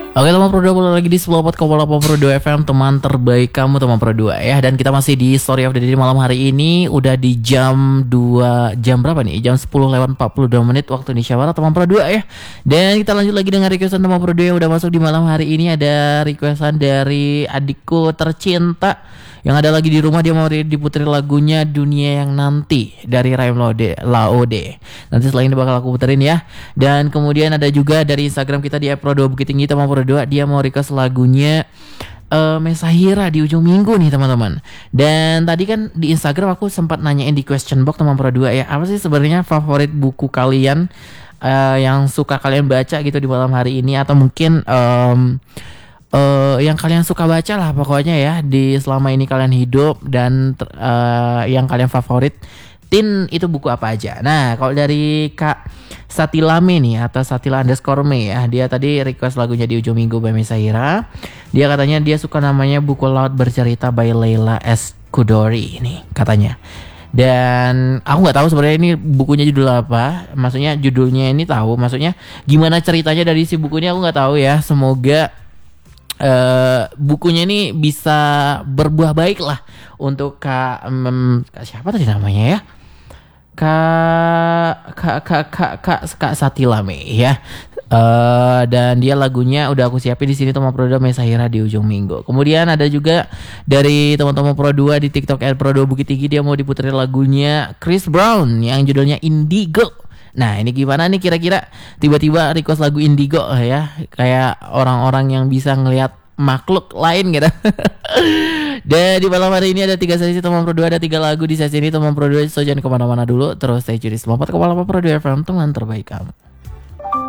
Oke teman Pro 2, balik lagi di 94,8 Pro 2 FM, teman terbaik kamu teman Pro 2 ya. Dan kita masih di Story of the Day malam hari ini. Udah di jam 2, jam berapa nih? Jam 10 lewat 42 menit waktu Indonesia Barat teman Pro 2 ya. Dan kita lanjut lagi dengan requestan teman Pro 2 yang udah masuk di malam hari ini. Ada requestan dari adikku tercinta yang ada lagi di rumah. Dia mau diputerin lagunya Dunia Yang Nanti dari Raim Laode. Nanti setelah ini bakal aku puterin ya. Dan kemudian ada juga dari Instagram kita di @pro2 Bukit Tinggi teman Pro 2. Dia mau request lagunya Mesahira di ujung minggu nih teman-teman. Dan tadi kan di Instagram aku sempat nanyain di question box teman Pro 2 ya, apa sih sebenarnya favorit buku kalian yang suka kalian baca gitu di malam hari ini, atau mungkin yang kalian suka baca lah pokoknya ya di selama ini kalian hidup, dan yang kalian favoritin itu buku apa aja. Nah kalau dari Kak Satilame nih, atau Satila_me ya, dia tadi request lagunya di ujung minggu by Mesahira. Dia katanya dia suka namanya Buku Laut Bercerita by Leila S. Kudori ini katanya. Dan aku nggak tahu sebenarnya ini bukunya judul apa, maksudnya judulnya ini tahu, maksudnya gimana ceritanya dari si bukunya aku nggak tahu ya. Semoga bukunya ini bisa berbuah baik lah untuk Kak siapa tadi namanya ya, Kak Satilame ya. Dan dia lagunya udah aku siapin di sini teman Pro 2, Mesahira di ujung minggu. Kemudian ada juga dari teman-teman Pro 2 di TikTok @pro2 Bukit Tinggi, dia mau diputerin lagunya Chris Brown yang judulnya Indigo. Nah ini gimana nih kira-kira tiba-tiba request lagu Indigo ya, kayak orang-orang yang bisa ngelihat makhluk lain gitu. Dan di malam hari ini ada 3 sesi teman Pro 2, ada 3 lagu di sesi ini teman Pro 2. So jangan kemana-mana dulu, terus stay tune di 94,8 Pro 2 FM, teman terbaik kamu.